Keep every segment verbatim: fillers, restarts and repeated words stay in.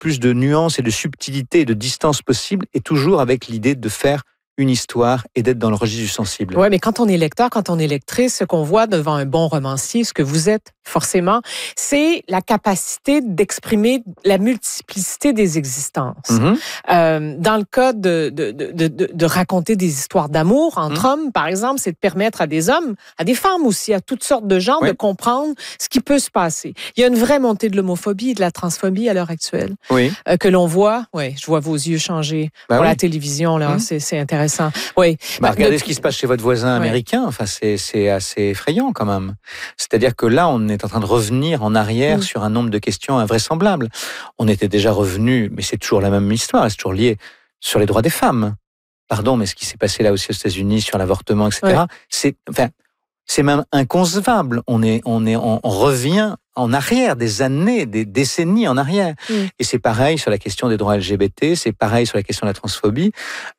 plus de nuances et de subtilité et de distance possible, et toujours avec l'idée de faire une histoire et d'être dans le registre du sensible. Oui, mais quand on est lecteur, quand on est lectrice, ce qu'on voit devant un bon romancier, ce que vous êtes forcément, c'est la capacité d'exprimer la multiplicité des existences. Mm-hmm. Euh, dans le cas de, de, de, de, de raconter des histoires d'amour entre mm-hmm. hommes, par exemple, c'est de permettre à des hommes, à des femmes aussi, à toutes sortes de gens, oui. de comprendre ce qui peut se passer. Il y a une vraie montée de l'homophobie et de la transphobie à l'heure actuelle, oui. euh, que l'on voit. Oui, je vois vos yeux changer bah pour oui. la télévision, là, mm-hmm. c'est, c'est intéressant. Oui. Bah, bah, regardez le... ce qui se passe chez votre voisin américain. Ouais. Enfin, c'est, c'est assez effrayant quand même. C'est-à-dire que là, on est en train de revenir en arrière mmh. sur un nombre de questions invraisemblables. On était déjà revenu, mais c'est toujours la même histoire, c'est toujours lié sur les droits des femmes. Pardon, mais ce qui s'est passé là aussi aux États-Unis sur l'avortement, et cetera. Ouais. C'est, enfin, c'est même inconcevable. On est, on est, on, on revient en arrière, des années, des décennies en arrière. Mmh. Et c'est pareil sur la question des droits L G B T, c'est pareil sur la question de la transphobie.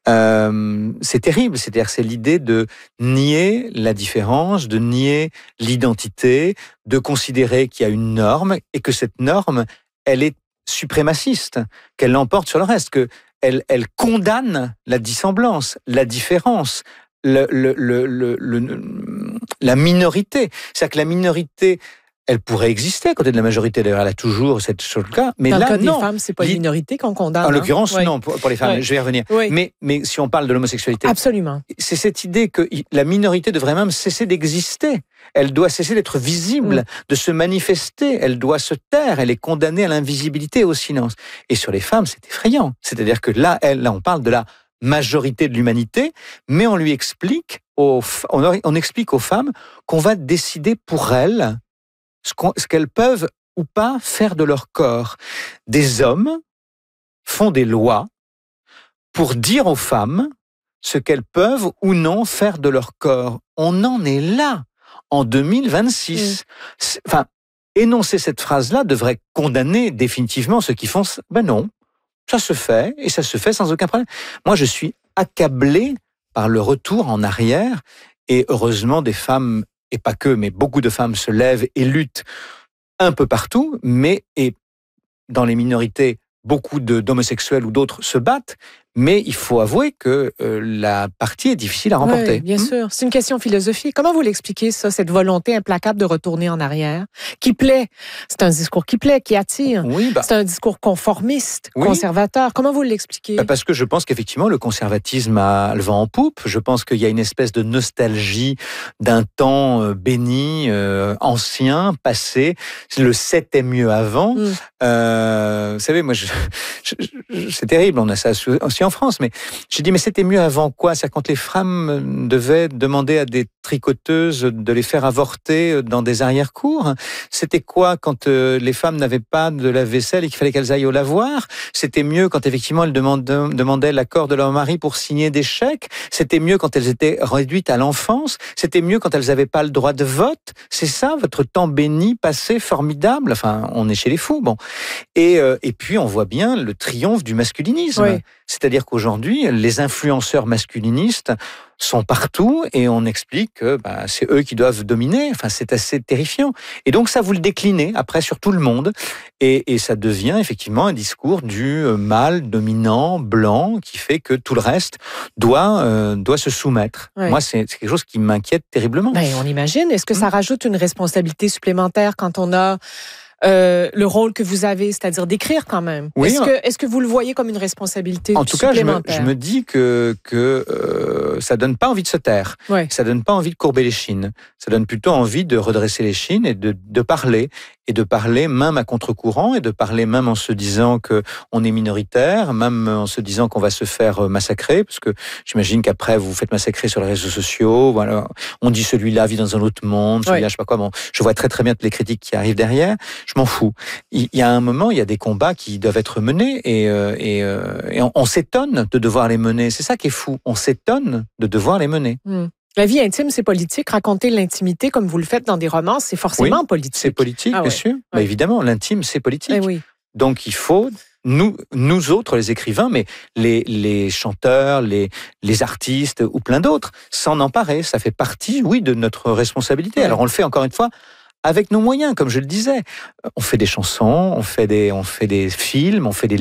Euh, c'est terrible, c'est-à-dire c'est l'idée de nier la différence, de nier l'identité, de considérer qu'il y a une norme et que cette norme, elle est suprémaciste, qu'elle l'emporte sur le reste, qu'elle elle condamne la dissemblance, la différence, le, le, le, le, le, la minorité. C'est-à-dire que la minorité, elle pourrait exister à côté de la majorité. D'ailleurs, elle a toujours cette chose-là. Mais dans là, le cas non. des femmes, c'est pas une minorité qu'on condamne. En l'occurrence, hein? oui. non, pour, pour les femmes. Oui. Je vais y revenir. Oui. Mais, mais si on parle de l'homosexualité. Absolument. C'est cette idée que la minorité devrait même cesser d'exister. Elle doit cesser d'être visible, mm. de se manifester. Elle doit se taire. Elle est condamnée à l'invisibilité et au silence. Et sur les femmes, c'est effrayant. C'est-à-dire que là, elle, là, on parle de la majorité de l'humanité, mais on lui explique, aux, on, on explique aux femmes qu'on va décider pour elles ce, qu'on, ce qu'elles peuvent ou pas faire de leur corps. Des hommes font des lois pour dire aux femmes ce qu'elles peuvent ou non faire de leur corps. On en est là, en deux mille vingt-six. Mmh. Enfin, énoncer cette phrase-là devrait condamner définitivement ceux qui font... Ben non, ça se fait, et ça se fait sans aucun problème. Moi, je suis accablé par le retour en arrière, et heureusement, des femmes, et pas que, mais beaucoup de femmes se lèvent et luttent un peu partout, mais et dans les minorités, beaucoup de, d'homosexuels ou d'autres se battent, mais il faut avouer que euh, la partie est difficile à remporter. Oui, bien mmh. sûr. C'est une question philosophique. Comment vous l'expliquez, ça, cette volonté implacable de retourner en arrière, qui plaît? C'est un discours qui plaît, qui attire. Oui, bah, c'est un discours conformiste, oui. conservateur. Comment vous l'expliquez? Bah parce que je pense qu'effectivement, le conservatisme a le vent en poupe. Je pense qu'il y a une espèce de nostalgie d'un temps béni, euh, ancien, passé. Le c'était mieux avant. Mmh. Euh, vous savez, moi, je, je, je, c'est terrible, on a ça aussi en France, mais j'ai dit, mais c'était mieux avant quoi? C'est-à-dire quand les femmes devaient demander à des tricoteuses de les faire avorter dans des arrière-cours. C'était quoi quand euh, les femmes n'avaient pas de lave-vaisselle et qu'il fallait qu'elles aillent au lavoir? C'était mieux quand effectivement elles demandaient, demandaient l'accord de leur mari pour signer des chèques? C'était mieux quand elles étaient réduites à l'enfance? C'était mieux quand elles n'avaient pas le droit de vote? C'est ça, votre temps béni, passé, formidable? Enfin, on est chez les fous, bon. Et, euh, et puis, on voit bien le triomphe du masculinisme. Oui. C'est-à-dire qu'aujourd'hui, les influenceurs masculinistes sont partout et on explique que bah, c'est eux qui doivent dominer. Enfin, c'est assez terrifiant. Et donc, ça, vous le déclinez après sur tout le monde. Et, et ça devient effectivement un discours du mâle dominant, blanc, qui fait que tout le reste doit, euh, doit se soumettre. Oui. Moi, c'est, c'est quelque chose qui m'inquiète terriblement. Ben, on imagine. Est-ce que ça rajoute une responsabilité supplémentaire quand on a... Euh, le rôle que vous avez, c'est-à-dire d'écrire quand même. Oui, est-ce que, est-ce que vous le voyez comme une responsabilité en tout supplémentaire? cas, je me, je me dis que, que euh, ça donne pas envie de se taire. Ouais. Ça donne pas envie de courber les chines. Ça donne plutôt envie de redresser les chines et de, de parler. Et de parler même à contre-courant et de parler même en se disant que on est minoritaire, même en se disant qu'on va se faire massacrer, parce que j'imagine qu'après vous vous faites massacrer sur les réseaux sociaux. Voilà, on dit celui-là vit dans un autre monde, celui-là, ouais. je sais pas quoi. Bon, je vois très très bien toutes les critiques qui arrivent derrière. Je m'en fous. Il y a un moment, il y a des combats qui doivent être menés et, euh, et, euh, et on, on s'étonne de devoir les mener. C'est ça qui est fou. On s'étonne de devoir les mener. Mmh. La vie intime, c'est politique. Raconter l'intimité, comme vous le faites dans des romans, c'est forcément oui, politique. C'est politique, ah, bien ouais. sûr. Ouais. Bah, évidemment, l'intime, c'est politique. Eh oui. Donc, il faut, nous, nous autres, les écrivains, mais les, les chanteurs, les, les artistes ou plein d'autres, s'en emparer. Ça fait partie, oui, de notre responsabilité. Ouais. Alors, on le fait encore une fois avec nos moyens, comme je le disais. On fait des chansons, on fait des, on fait des films, on fait des